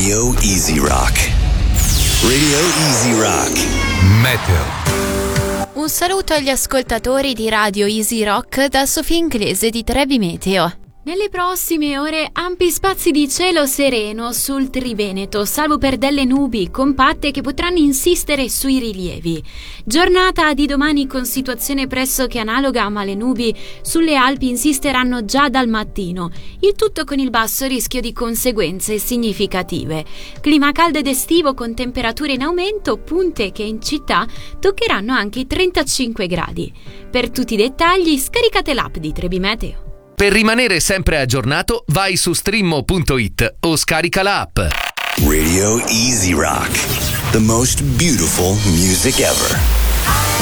Radio Easy Rock. Radio Easy Rock. Meteo. Un saluto agli ascoltatori di Radio Easy Rock da Sofia Inglese di Trebi Meteo. Nelle prossime ore ampi spazi di cielo sereno sul Triveneto, salvo per delle nubi compatte che potranno insistere sui rilievi. Giornata di domani con situazione pressoché analoga, ma le nubi sulle Alpi insisteranno già dal mattino, il tutto con il basso rischio di conseguenze significative. Clima caldo ed estivo con temperature in aumento, punte che in città toccheranno anche i 35 gradi. Per tutti i dettagli scaricate l'app di Trebi Meteo. Per rimanere sempre aggiornato, vai su streammo.it o scarica l'app. Radio Easy Rock. The most beautiful music ever.